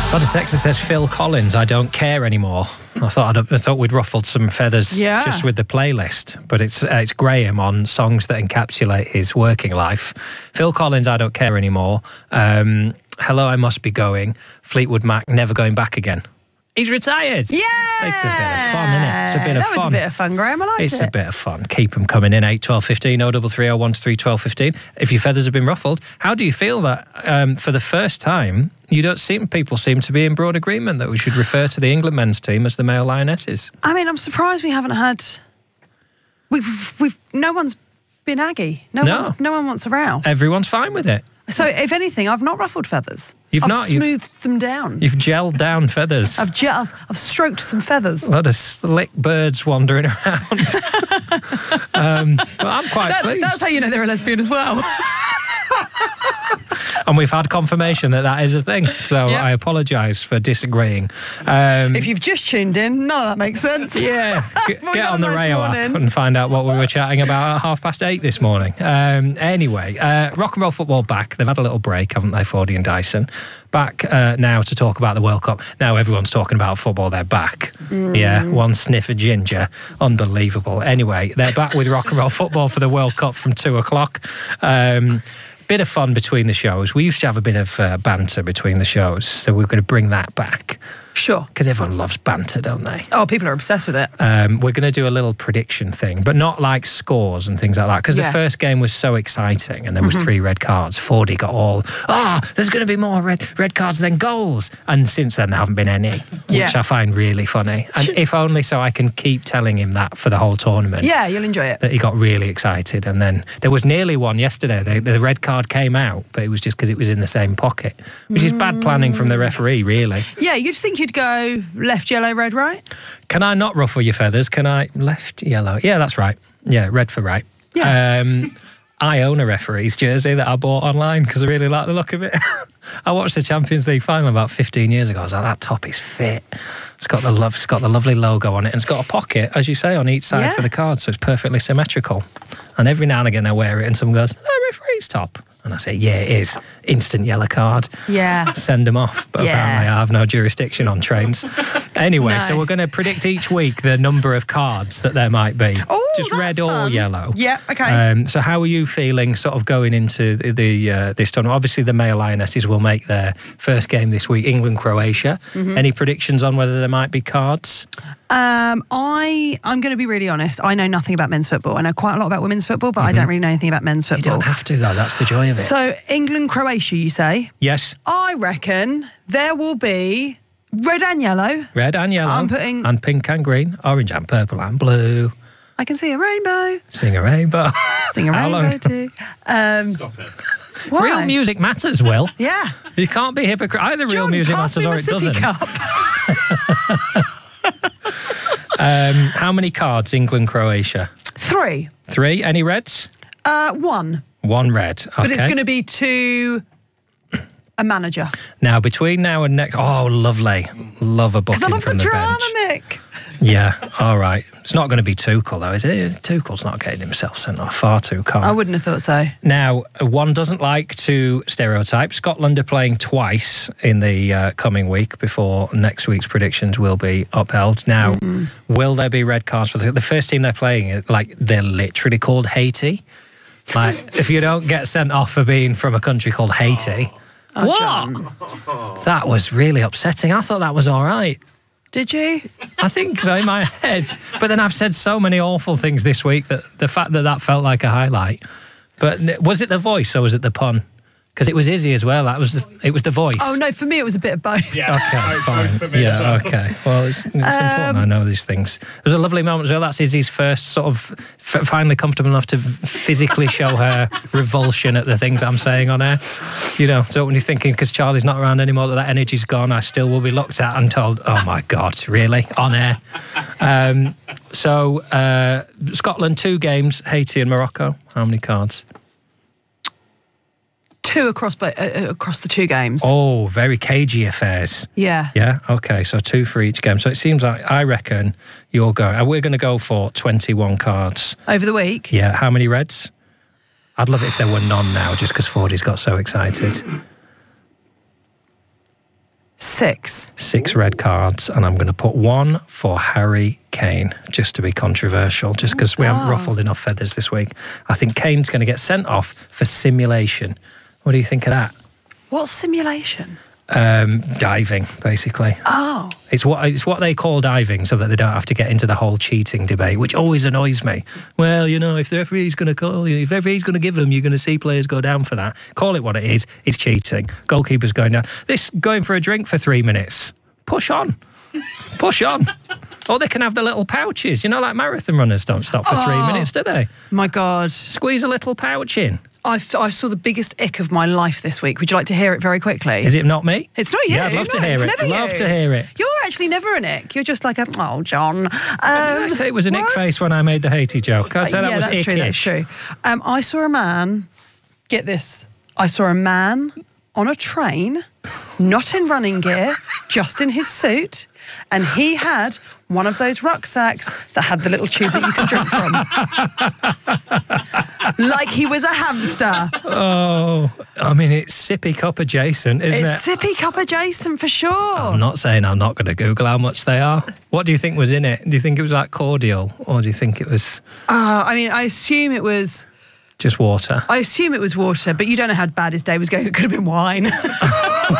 Got a text that says Phil Collins, I don't care anymore. I thought we'd ruffled some feathers just with the playlist, but it's Graham on songs that encapsulate his working life. Phil Collins, I don't care anymore. Hello, I must be going. Fleetwood Mac, never going back again. He's retired. Yeah! It's a bit of fun, isn't it? It's a bit of fun. That was a bit of fun, Graham. I liked it. It's a bit of fun. Keep them coming in. 8 12 15 033 013 12 15. If your feathers have been ruffled, how do you feel that for the first time people seem to be in broad agreement that we should refer to the England men's team as the male Lionesses? I mean, I'm surprised we haven't had. No one's been aggy. No one wants a row. Everyone's fine with it. So, if anything, I've not ruffled feathers. I've smoothed them down. You've gelled down feathers. I've stroked some feathers. A lot of slick birds wandering around. But I'm quite pleased. That's how you know they're a lesbian as well. And we've had confirmation that is a thing. So I apologise for disagreeing. If you've just tuned in, none of that makes sense. Yeah, get on the Rayo app and find out what we were chatting about at 8:30 this morning. Anyway, Rock and Roll Football back. They've had a little break, haven't they, Fordy and Dyson? Back now to talk about the World Cup. Now everyone's talking about football. They're back. Yeah, one sniff of ginger. Unbelievable. Anyway, they're back with Rock and Roll Football for the World Cup from 2:00. Bit of fun between the shows. We used to have a bit of banter between the shows, so we're going to bring that back. Sure. Because everyone loves banter, don't they? Oh, people are obsessed with it. We're going to do a little prediction thing, but not like scores and things like that, because the first game was so exciting and there was 3 red cards. Fordy got all, there's going to be more red cards than goals. And since then, there haven't been any, which I find really funny. And if only so I can keep telling him that for the whole tournament. Yeah, you'll enjoy it. That he got really excited. And then there was nearly one yesterday. The red card came out, but it was just because it was in the same pocket, which is bad planning from the referee, really. Yeah, you'd think you'd go left, yellow, red, right? Can I not ruffle your feathers? Can I left, yellow? Yeah, that's right. Yeah, red for right. Yeah. I own a referee's jersey that I bought online because I really like the look of it. I watched the Champions League final about 15 years ago. I was like, that top is fit. It's got the lovely logo on it, and it's got a pocket, as you say, on each side for the card, so it's perfectly symmetrical. And every now and again I wear it and someone goes, referee's top. And I say, yeah, it is. Instant yellow card. Yeah. Send them off. But apparently I have no jurisdiction on trains. Anyway, so we're going to predict each week the number of cards that there might be. Oh, just red or yellow. Yeah, okay. So how are you feeling sort of going into this tournament? Obviously, the male Lionesses will make their first game this week, England-Croatia. Any predictions on whether there might be cards? I'm going to be really honest. I know nothing about men's football. I know quite a lot about women's football, but I don't really know anything about men's football. You don't have to, though. That's the joy of it. So, England-Croatia, you say? Yes. I reckon there will be red and yellow. Red and yellow. I'm putting... And pink and green. Orange and purple and blue. I can see a rainbow. Sing a rainbow. Sing a rainbow too. Stop it. Why? Real music matters, Will. Yeah. You can't be hypocrite. Either real music matters or it doesn't. Cup. How many cards, England-Croatia? 3. 3. Any reds? 1. 1 red. Okay. But it's going to be to a manager. Now, between now and next... Oh, lovely. Love a booking because I love from the the drama, bench. Mick. Yeah, all right. It's not going to be Tuchel, though, is it? Tuchel's not getting himself sent off. Far too calm. I wouldn't have thought so. Now, one doesn't like to stereotype. Scotland are playing twice in the coming week before next week's predictions will be upheld. Now, will there be red cards for the first team they're playing? Like, they're literally called Haiti. Like, if you don't get sent off for being from a country called Haiti... Oh, what? John. That was really upsetting. I thought that was all right. Did you? I think so in my head. But then I've said so many awful things this week that the fact that felt like a highlight. But was it the voice or was it the pun? Because it was Izzy as well. It was the voice. Oh, no, for me it was a bit of both. Yeah, okay, fine. For me as well. Okay. Well, it's important I know these things. It was a lovely moment as well. That's Izzy's first sort of finally comfortable enough to physically show her revulsion at the things I'm saying on air. You know, so when you're thinking, because Charlie's not around anymore, that energy's gone, I still will be looked at and told, oh my God, really? On air? So, Scotland, 2 games, Haiti and Morocco. How many cards? 2 across the 2 games. Oh, very cagey affairs. Yeah. Yeah, okay, so 2 for each game. So it seems like, I reckon, we're going to go for 21 cards. Over the week? Yeah, how many reds? I'd love it if there were none now, just because Fordy's got so excited. 6. 6 red cards, and I'm going to put 1 for Harry Kane, just to be controversial, just because we haven't ruffled enough feathers this week. I think Kane's going to get sent off for simulation. What do you think of that? What simulation? Diving, basically. Oh. It's what they call diving, so that they don't have to get into the whole cheating debate, which always annoys me. Well, you know, if the referee's going to call you, if the referee's going to give them, you're going to see players go down for that. Call it what it is. It's cheating. Goalkeeper's going down. This going for a drink for 3 minutes. Push on. Push on. Or they can have the little pouches. You know, like marathon runners don't stop for 3 minutes, do they? My God. Squeeze a little pouch in. I saw the biggest ick of my life this week. Would you like to hear it very quickly? Is it not me? It's not you. Yeah, I'd love to hear it. Love to hear it. You're actually never an ick. You're just like oh, John. I say it was an ick face when I made the Haiti joke. I said that was that's ickish. true. That's true. I saw a man. Get this. I saw a man on a train, not in running gear, just in his suit, and he had one of those rucksacks that had the little tube that you could drink from. Like he was a hamster. Oh, I mean, it's sippy cup adjacent, isn't it? It's sippy cup adjacent for sure. I'm not saying I'm not going to Google how much they are. What do you think was in it? Do you think it was like cordial, or do you think it was... I mean, I assume it was... Just water? I assume it was water, but you don't know how bad his day was going. It could have been wine.